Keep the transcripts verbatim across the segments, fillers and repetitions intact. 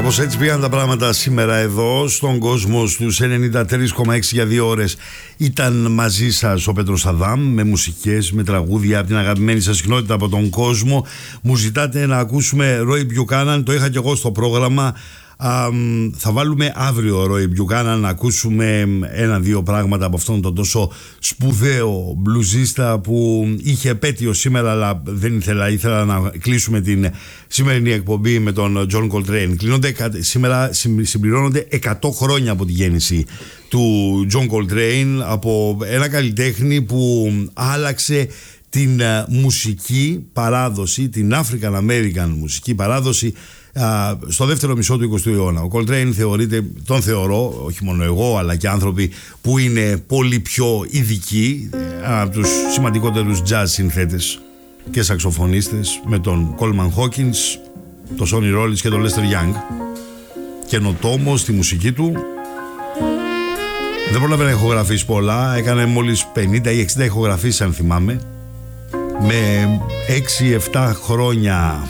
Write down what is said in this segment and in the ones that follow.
Κάπως έτσι πήγαν τα πράγματα σήμερα εδώ στον κόσμο στους ενενήντα τρία κόμμα έξι για δύο ώρες. Ήταν μαζί σας ο Πέτρος Αδάμ με μουσικές, με τραγούδια από την αγαπημένη σας συχνότητα από τον κόσμο. Μου ζητάτε να ακούσουμε Roy Buchanan, το είχα και εγώ στο πρόγραμμα. Α, θα βάλουμε αύριο Roy Buchanan να ακούσουμε ένα-δύο πράγματα από αυτόν τον τόσο σπουδαίο μπλουζίστα που είχε επέτειο σήμερα, αλλά δεν ήθελα, ήθελα να κλείσουμε την σημερινή εκπομπή με τον John Coltrane. Κλείνονται, σήμερα συμπληρώνονται εκατό χρόνια από τη γέννηση του John Coltrane, από ένα καλλιτέχνη που άλλαξε την μουσική παράδοση, την African American μουσική παράδοση στο δεύτερο μισό του εικοστού αιώνα. Ο Coltrane θεωρείται, τον θεωρώ, όχι μόνο εγώ αλλά και άνθρωποι που είναι πολύ πιο ειδικοί, από τους σημαντικότερους jazz συνθέτες και σαξοφωνίστες, με τον Coleman Hawkins, τον Sonny Rollins και τον Lester Young. Καινοτόμος στη μουσική του, δεν πρόλαβε να ηχογραφήσει πολλά, έκανε μόλις πενήντα ή εξήντα ηχογραφήσεις αν θυμάμαι, με έξι επτά χρόνια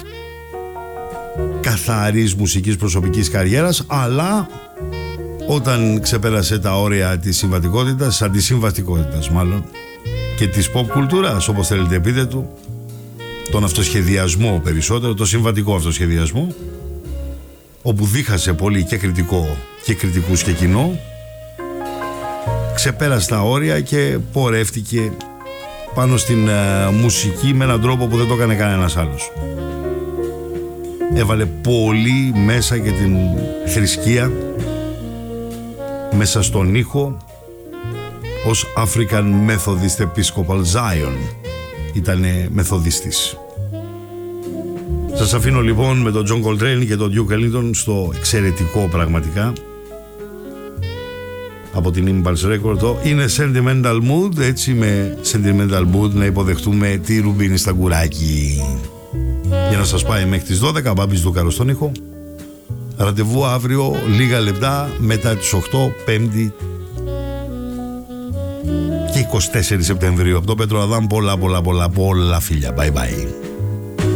καθαρής μουσικής προσωπικής καριέρας, αλλά όταν ξεπέρασε τα όρια της συμβατικότητας, της αντισυμβατικότητας μάλλον, και της pop κουλτούρας, όπως θέλετε πείτε του, τον αυτοσχεδιασμό περισσότερο, το συμβατικό αυτοσχεδιασμό, όπου δίχασε πολύ και κριτικό και κριτικούς και κοινό, ξεπέρασε τα όρια και πορεύτηκε πάνω στην uh, μουσική με έναν τρόπο που δεν το έκανε κανένας άλλος. Έβαλε πολύ μέσα και την θρησκεία μέσα στον ήχο, ως African Methodist Episcopal Zion. Ήτανε μεθοδιστής. Σας αφήνω λοιπόν με τον John Coltrane και τον Duke Ellington στο εξαιρετικό πραγματικά από την Impulse Record. Το είναι Sentimental Mood, έτσι με Sentimental Mood να υποδεχτούμε τη Ρουμπίνη στα κουράκι. Για να σας πάει μέχρι τις δώδεκα, Μπάμπης Δούκαρος στον ήχο. Ραντεβού αύριο λίγα λεπτά μετά τις οκτώ, Πέμπτη και εικοστή τέταρτη Σεπτεμβρίου. Από τον Πέτρο Αδάμ πολλά πολλά πολλά πολλά φιλιά. Bye bye.